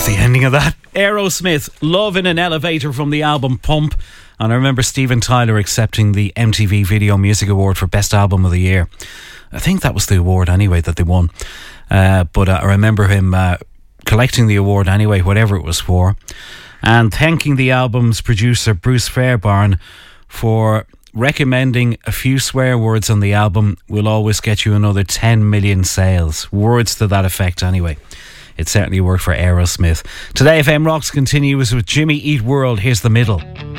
love the ending of that. Aerosmith, Love in an Elevator from the album Pump. And I remember Steven Tyler accepting the MTV Video Music Award for Best Album of the Year. I think that was the award anyway that they won. But I remember him collecting the award anyway, whatever it was for. And thanking the album's producer, Bruce Fairbairn, for recommending a few swear words on the album will always get you another 10 million sales. Words to that effect anyway. It certainly worked for Aerosmith. Today FM Rocks continues with Jimmy Eat World. Here's The Middle.